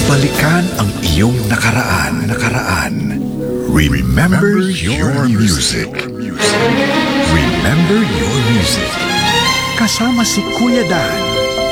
balikan ang iyong nakaraan. Remember your music. Remember your music. Kasama si Kuya Dan.